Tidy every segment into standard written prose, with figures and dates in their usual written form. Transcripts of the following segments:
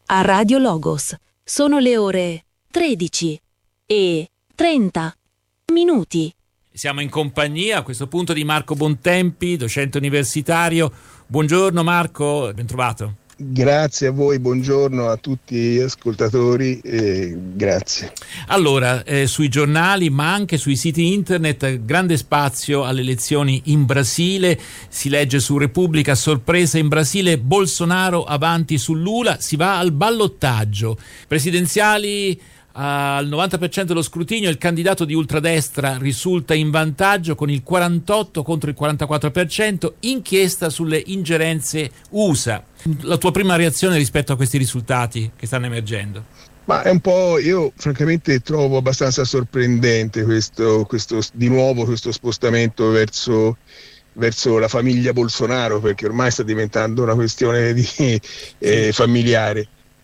a Radio Logos. Sono le ore 13:30. Siamo in compagnia a questo punto di Marco Bontempi, docente universitario. Buongiorno Marco, ben trovato. Grazie a voi, buongiorno a tutti gli ascoltatori, grazie. Allora, sui giornali ma anche sui siti internet, grande spazio alle elezioni in Brasile. Si legge su Repubblica: sorpresa in Brasile, Bolsonaro avanti su Lula, si va al ballottaggio. Presidenziali al 90% dello scrutinio, il candidato di ultradestra risulta in vantaggio con il 48 contro il 44%, inchiesta sulle ingerenze USA. La tua prima reazione rispetto a questi risultati che stanno emergendo? Ma è un po', io francamente trovo abbastanza sorprendente questo di nuovo questo spostamento verso la famiglia Bolsonaro, perché ormai sta diventando una questione familiare.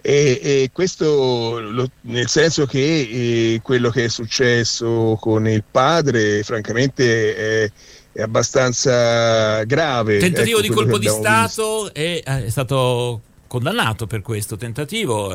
E questo nel senso che quello che è successo con il padre francamente è abbastanza grave. Tentativo di colpo di Stato è stato condannato per questo tentativo.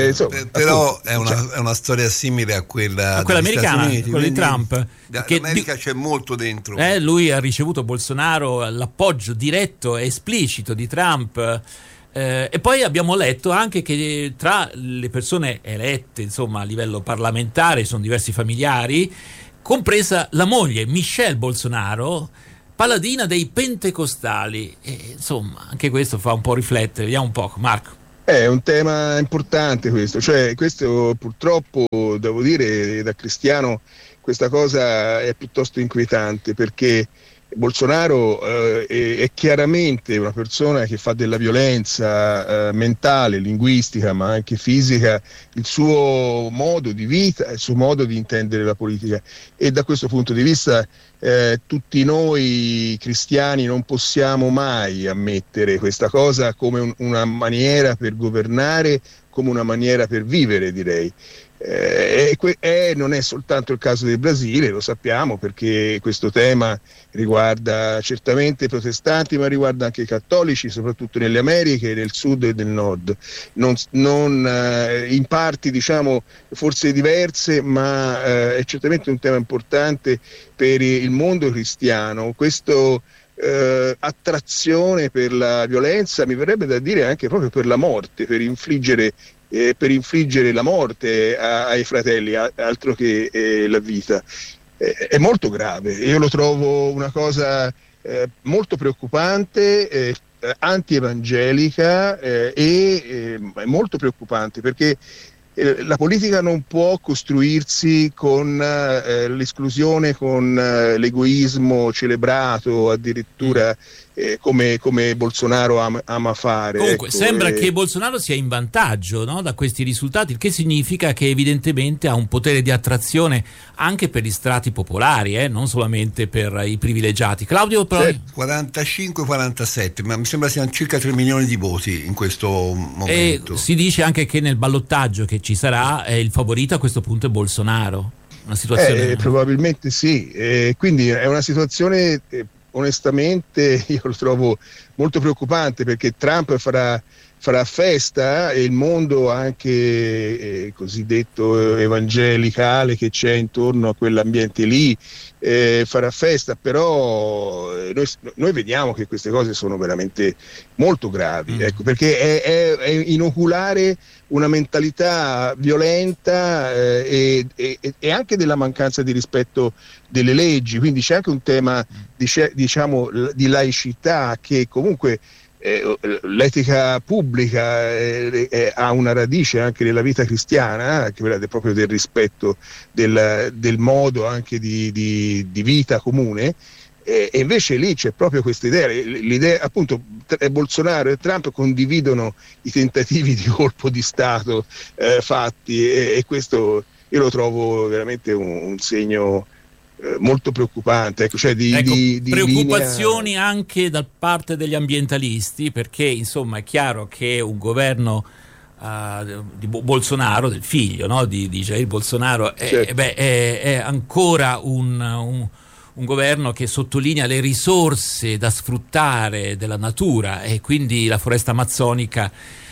Però è una storia simile a quella americana, quella di Trump. L'America c'è molto dentro. Lui ha ricevuto Bolsonaro l'appoggio diretto e esplicito di Trump. E poi abbiamo letto anche che tra le persone elette, insomma, a livello parlamentare, sono diversi familiari, compresa la moglie Michelle Bolsonaro, paladina dei pentecostali. Insomma, anche questo fa un po' riflettere. Vediamo un po', Marco. È un tema importante questo, cioè questo purtroppo, devo dire, da cristiano questa cosa è piuttosto inquietante, perché Bolsonaro è chiaramente una persona che fa della violenza mentale, linguistica, ma anche fisica, il suo modo di vita, il suo modo di intendere la politica, e da questo punto di vista tutti noi cristiani non possiamo mai ammettere questa cosa come una maniera per governare, come una maniera per vivere, direi. Non è soltanto il caso del Brasile, lo sappiamo, perché questo tema riguarda certamente i protestanti, ma riguarda anche i cattolici, soprattutto nelle Americhe, nel sud e nel nord, non in parti diciamo forse diverse, ma è certamente un tema importante per il mondo cristiano. Questo attrazione per la violenza, mi verrebbe da dire anche proprio per la morte, per infliggere la morte ai fratelli, altro che la vita. È molto grave, io lo trovo una cosa molto preoccupante, anti-evangelica, e molto preoccupante, perché la politica non può costruirsi con l'esclusione, con l'egoismo celebrato addirittura, come Bolsonaro ama fare. Comunque sembra che Bolsonaro sia in vantaggio, no, da questi risultati, il che significa che evidentemente ha un potere di attrazione anche per gli strati popolari, non solamente per i privilegiati. Claudio, però... 45-47, ma mi sembra siano circa 3 milioni di voti in questo momento. E si dice anche che nel ballottaggio che ci sarà il favorito a questo punto è Bolsonaro. Una situazione... probabilmente sì, quindi è una situazione... onestamente io lo trovo molto preoccupante, perché Trump farà festa e il mondo anche cosiddetto evangelicale che c'è intorno a quell'ambiente lì farà festa, però noi vediamo che queste cose sono veramente molto gravi, perché è inoculare una mentalità violenta e anche della mancanza di rispetto delle leggi, quindi c'è anche un tema diciamo di laicità, che comunque l'etica pubblica ha una radice anche nella vita cristiana, quella proprio del rispetto del modo anche di vita comune, e invece lì c'è proprio questa l'idea appunto. Bolsonaro e Trump condividono i tentativi di colpo di Stato fatti, e questo io lo trovo veramente un segno molto preocupante, cioè di preoccupazioni linea... anche da parte degli ambientalisti, perché insomma è chiaro che un governo di Bolsonaro, del figlio, no, di Jair Bolsonaro, certo. È ancora un governo che sottolinea le risorse da sfruttare della natura, e quindi la foresta amazzonica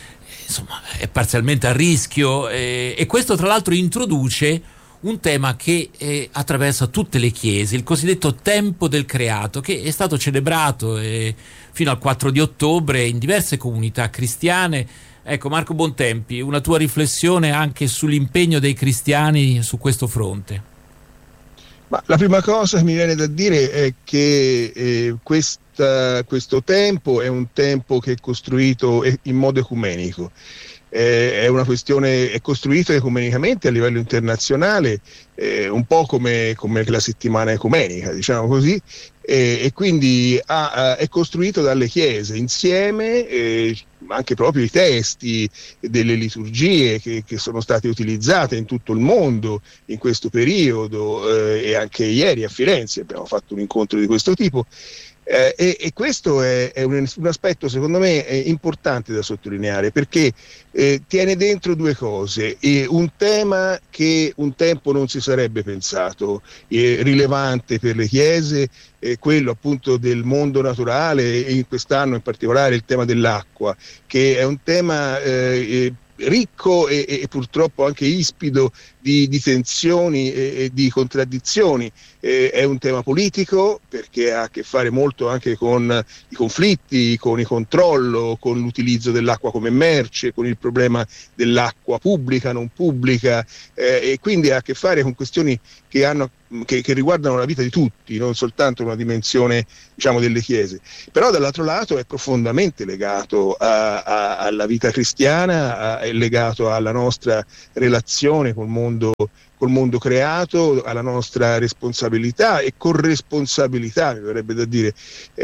insomma è parzialmente a rischio, e questo tra l'altro introduce un tema che attraversa tutte le chiese, il cosiddetto tempo del creato, che è stato celebrato fino al 4 di ottobre in diverse comunità cristiane. Ecco, Marco Bontempi, una tua riflessione anche sull'impegno dei cristiani su questo fronte. Ma la prima cosa che mi viene da dire è che questo tempo è un tempo che è costruito in modo ecumenico. È una questione, è costruito ecumenicamente a livello internazionale, un po' come la settimana ecumenica, diciamo così, e quindi è costruito dalle chiese insieme, anche proprio i testi delle liturgie che sono state utilizzate in tutto il mondo in questo periodo, e anche ieri a Firenze abbiamo fatto un incontro di questo tipo. E questo è un aspetto secondo me importante da sottolineare, perché tiene dentro due cose: un tema che un tempo non si sarebbe pensato rilevante per le chiese, quello appunto del mondo naturale, e in quest'anno in particolare il tema dell'acqua, che è un tema ricco e purtroppo anche ispido di tensioni e di contraddizioni. È un tema politico, perché ha a che fare molto anche con i conflitti, con il controllo, con l'utilizzo dell'acqua come merce, con il problema dell'acqua pubblica, non pubblica, e quindi ha a che fare con questioni che riguardano la vita di tutti, non soltanto una dimensione, diciamo, delle chiese. Però dall'altro lato è profondamente legato alla vita cristiana, è legato alla nostra relazione col mondo creato, alla nostra responsabilità e corresponsabilità, mi verrebbe da dire,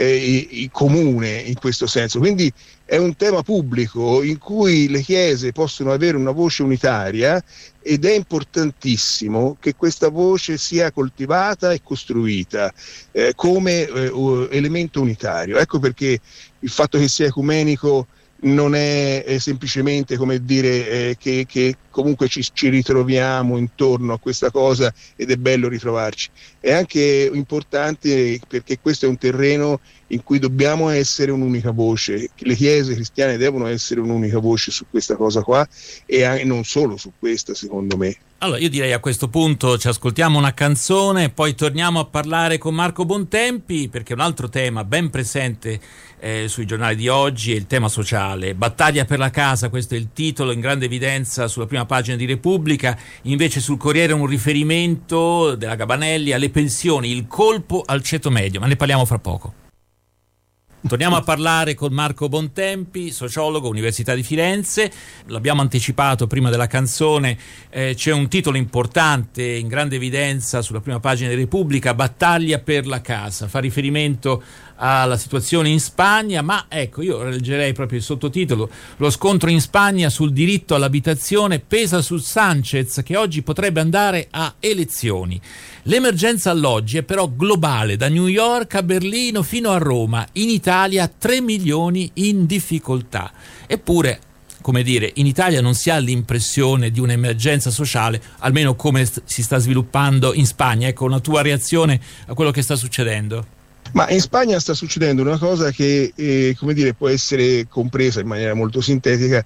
comune in questo senso. Quindi è un tema pubblico in cui le chiese possono avere una voce unitaria, ed è importantissimo che questa voce sia coltivata e costruita come elemento unitario. Ecco perché il fatto che sia ecumenico non è semplicemente come dire che comunque ci ritroviamo intorno a questa cosa ed è bello ritrovarci. È anche importante perché questo è un terreno in cui dobbiamo essere un'unica voce. Le chiese cristiane devono essere un'unica voce su questa cosa qua, e non solo su questa, secondo me. Allora io direi a questo punto ci ascoltiamo una canzone, poi torniamo a parlare con Marco Bontempi, perché un altro tema ben presente sui giornali di oggi è il tema sociale. Battaglia per la casa, questo è il titolo in grande evidenza sulla prima pagina di Repubblica. Invece sul Corriere un riferimento della Gabanelli alle pensioni, il colpo al ceto medio, ma ne parliamo fra poco. Torniamo a parlare con Marco Bontempi, sociologo, Università di Firenze. L'abbiamo anticipato prima della canzone, c'è un titolo importante in grande evidenza sulla prima pagina di Repubblica: Battaglia per la casa. Fa riferimento alla situazione in Spagna, ma ecco, io leggerei proprio il sottotitolo: lo scontro in Spagna sul diritto all'abitazione pesa su Sánchez, che oggi potrebbe andare a elezioni. L'emergenza alloggi è però globale, da New York a Berlino fino a Roma. In Italia 3 milioni in difficoltà. Eppure, come dire, in Italia non si ha l'impressione di un'emergenza sociale, almeno come si sta sviluppando in Spagna. Ecco, una tua reazione a quello che sta succedendo. Ma in Spagna sta succedendo una cosa che come dire, può essere compresa in maniera molto sintetica,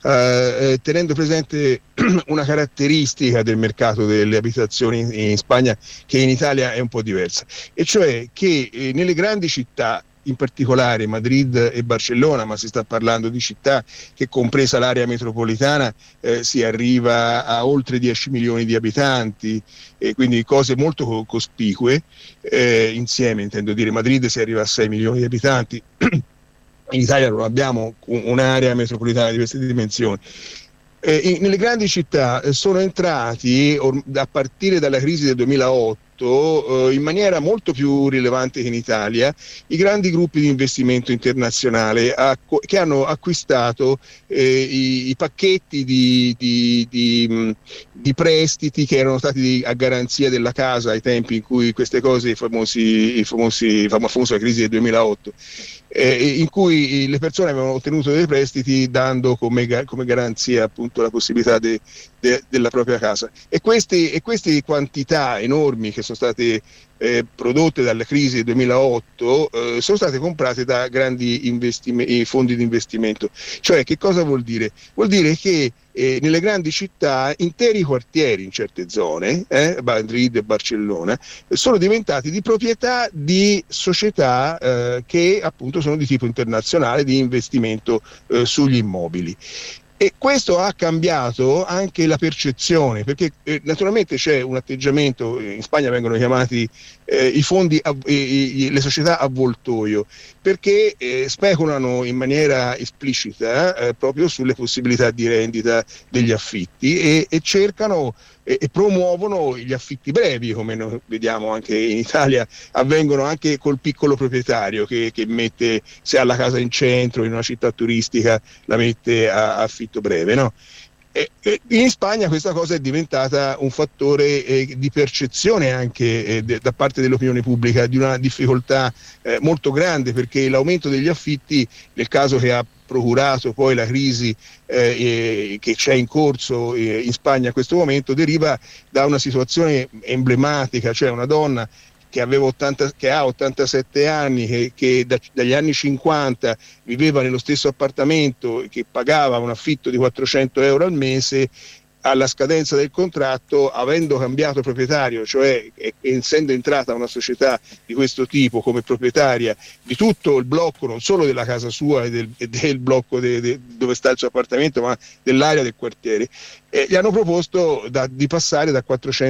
tenendo presente una caratteristica del mercato delle abitazioni in Spagna che in Italia è un po' diversa, e cioè che nelle grandi città, in particolare Madrid e Barcellona, ma si sta parlando di città che, compresa l'area metropolitana, si arriva a oltre 10 milioni di abitanti, e quindi cose molto cospicue, insieme intendo dire. Madrid si arriva a 6 milioni di abitanti, in Italia non abbiamo un'area metropolitana di queste dimensioni. Nelle grandi città sono entrati a partire dalla crisi del 2008 in maniera molto più rilevante che in Italia i grandi gruppi di investimento internazionale che hanno acquistato i pacchetti di prestiti che erano stati a garanzia della casa ai tempi in cui queste cose, la famosa crisi del 2008, in cui le persone avevano ottenuto dei prestiti dando come garanzia appunto la possibilità della propria casa, e queste quantità enormi che sono sono state prodotte dalla crisi del 2008 sono state comprate da grandi fondi di investimento. Cioè, che cosa vuol dire? Vuol dire che nelle grandi città interi quartieri in certe zone, Madrid e Barcellona, sono diventati di proprietà di società che appunto sono di tipo internazionale di investimento sugli immobili. E questo ha cambiato anche la percezione, perché naturalmente c'è un atteggiamento, in Spagna vengono chiamati i fondi, le società avvoltoio, perché speculano in maniera esplicita proprio sulle possibilità di rendita degli affitti e cercano e promuovono gli affitti brevi, come noi vediamo anche in Italia, avvengono anche col piccolo proprietario che mette, se ha la casa in centro, in una città turistica, la mette a affitto breve, no? In Spagna questa cosa è diventata un fattore di percezione anche da parte dell'opinione pubblica di una difficoltà molto grande, perché l'aumento degli affitti, nel caso che ha procurato poi la crisi che c'è in corso in Spagna a questo momento, deriva da una situazione emblematica, cioè una donna che ha 87 anni, che dagli anni 50 viveva nello stesso appartamento e che pagava un affitto di 400 euro al mese. Alla scadenza del contratto, avendo cambiato proprietario, cioè essendo entrata una società di questo tipo come proprietaria di tutto il blocco, non solo della casa sua e del blocco dove sta il suo appartamento, ma dell'area del quartiere, gli hanno proposto di passare da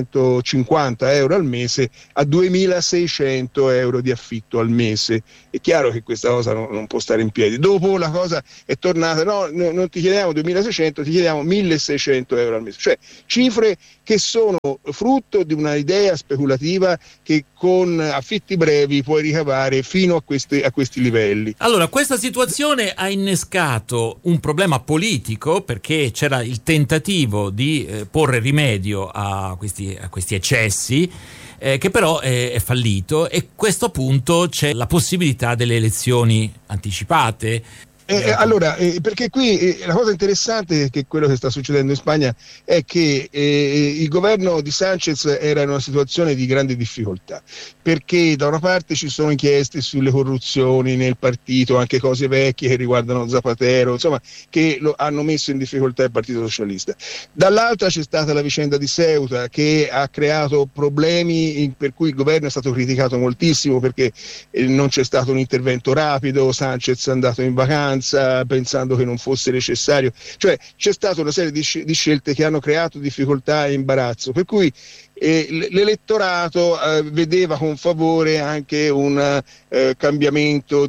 450 euro al mese a 2600 euro di affitto al mese. È chiaro che questa cosa non può stare in piedi. Dopo la cosa è tornata, no, non ti chiediamo 2600, ti chiediamo 1600 euro al mese, cioè cifre che sono frutto di una idea speculativa che con affitti brevi puoi ricavare fino a questi livelli. Allora, questa situazione ha innescato un problema politico, perché c'era il tentativo di porre rimedio a questi eccessi, che però è fallito, e a questo punto c'è la possibilità delle elezioni anticipate. Allora, perché qui la cosa interessante, che quello che sta succedendo in Spagna, è che il governo di Sánchez era in una situazione di grande difficoltà, perché da una parte ci sono inchieste sulle corruzioni nel partito, anche cose vecchie che riguardano Zapatero, insomma, che hanno messo in difficoltà il Partito Socialista. Dall'altra c'è stata la vicenda di Ceuta, che ha creato problemi per cui il governo è stato criticato moltissimo, perché non c'è stato un intervento rapido, Sánchez è andato in vacanza pensando che non fosse necessario, cioè c'è stata una serie di scelte che hanno creato difficoltà e imbarazzo, per cui l'elettorato vedeva con favore anche un cambiamento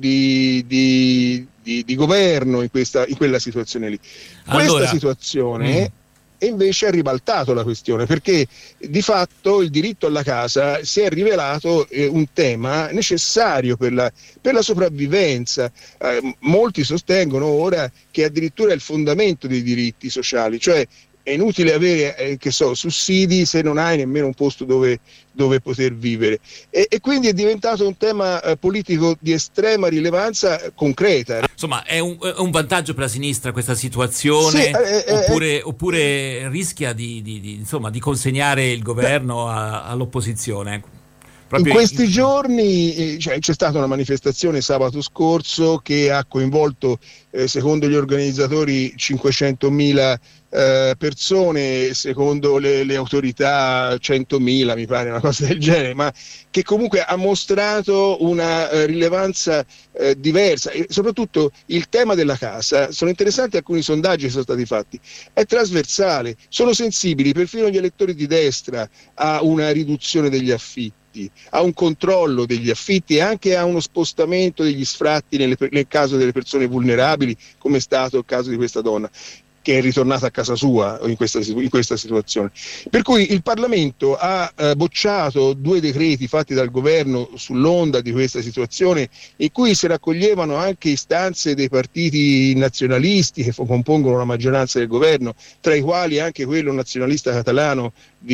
di governo in quella situazione lì. Questa situazione e invece ha ribaltato la questione, perché di fatto il diritto alla casa si è rivelato un tema necessario per la sopravvivenza. Molti sostengono ora che addirittura è il fondamento dei diritti sociali, cioè è inutile avere sussidi se non hai nemmeno un posto dove poter vivere, e quindi è diventato un tema politico di estrema rilevanza concreta. Insomma, è un vantaggio per la sinistra questa situazione, sì, oppure rischia di consegnare il governo all'opposizione? In questi giorni c'è stata una manifestazione sabato scorso che ha coinvolto, secondo gli organizzatori, 500.000 persone, secondo le autorità 100.000, mi pare, una cosa del genere, ma che comunque ha mostrato una rilevanza diversa. E soprattutto il tema della casa, sono interessanti alcuni sondaggi che sono stati fatti, è trasversale, sono sensibili perfino gli elettori di destra a una riduzione degli affitti, a un controllo degli affitti e anche a uno spostamento degli sfratti nel caso delle persone vulnerabili, come è stato il caso di questa donna che è ritornata a casa sua in questa situazione. Per cui il Parlamento ha bocciato 2 decreti fatti dal governo sull'onda di questa situazione, in cui si raccoglievano anche istanze dei partiti nazionalisti che compongono la maggioranza del governo, tra i quali anche quello nazionalista catalano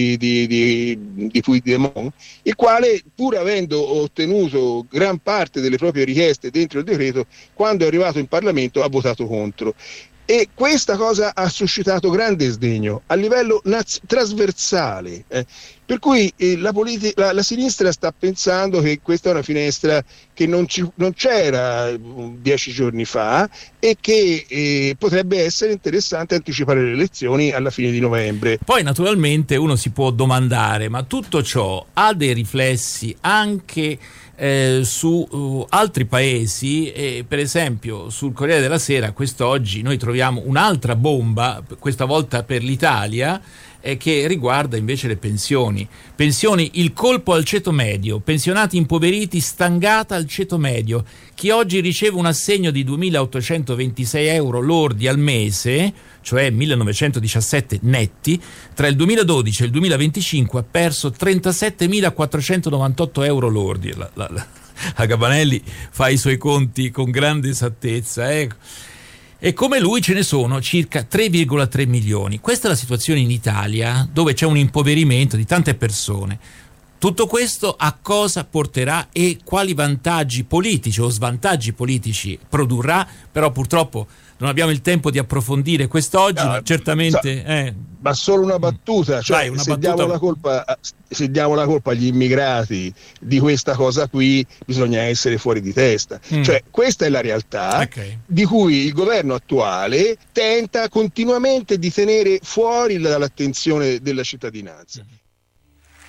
di Puigdemont, il quale, pur avendo ottenuto gran parte delle proprie richieste dentro il decreto, quando è arrivato in Parlamento ha votato contro. E questa cosa ha suscitato grande sdegno a livello trasversale, per cui la sinistra sta pensando che questa è una finestra che non c'era 10 giorni fa e che potrebbe essere interessante anticipare le elezioni alla fine di novembre. Poi naturalmente uno si può domandare, ma tutto ciò ha dei riflessi anche su altri paesi, per esempio sul Corriere della Sera quest'oggi noi troviamo un'altra bomba, questa volta per l'Italia, che riguarda invece le pensioni, il colpo al ceto medio, pensionati impoveriti, stangata al ceto medio, chi oggi riceve un assegno di 2.826 euro lordi al mese, cioè 1.917 netti, tra il 2012 e il 2025 ha perso 37.498 euro lordi. La Gabanelli fa i suoi conti con grande esattezza, E come lui ce ne sono circa 3,3 milioni. Questa è la situazione in Italia, dove c'è un impoverimento di tante persone. Tutto questo a cosa porterà e quali vantaggi politici o svantaggi politici produrrà? Però purtroppo non abbiamo il tempo di approfondire quest'oggi, ma certamente... Ma solo una battuta, cioè Dai, se diamo la colpa agli immigrati di questa cosa qui, bisogna essere fuori di testa. Cioè questa è la realtà di cui il governo attuale tenta continuamente di tenere fuori dall'attenzione della cittadinanza.